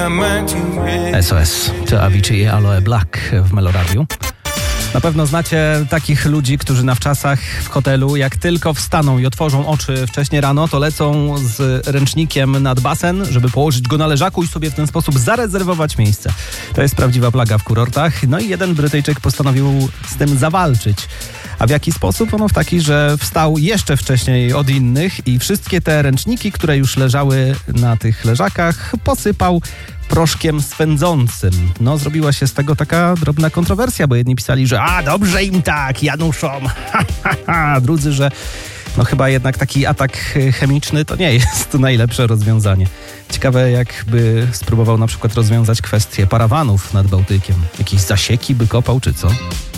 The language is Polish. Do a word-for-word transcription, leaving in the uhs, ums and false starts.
S O S to Avicii i Aloe Black w Meloradiu. Na pewno znacie takich ludzi, którzy na wczasach w hotelu, jak tylko wstaną i otworzą oczy wcześnie rano, to lecą z ręcznikiem nad basen, żeby położyć go na leżaku i sobie w ten sposób zarezerwować miejsce. To jest prawdziwa plaga w kurortach. No i jeden Brytyjczyk postanowił z tym zawalczyć. A w jaki sposób? Ono w taki, że wstał jeszcze wcześniej od innych i wszystkie te ręczniki, które już leżały na tych leżakach, posypał proszkiem swędzącym. No, zrobiła się z tego taka drobna kontrowersja, bo jedni pisali, że a, dobrze im tak, Januszom, ha, ha, ha. Drudzy, że no chyba jednak taki atak chemiczny to nie jest najlepsze rozwiązanie. Ciekawe, jakby spróbował na przykład rozwiązać kwestię parawanów nad Bałtykiem. Jakieś zasieki by kopał, czy co?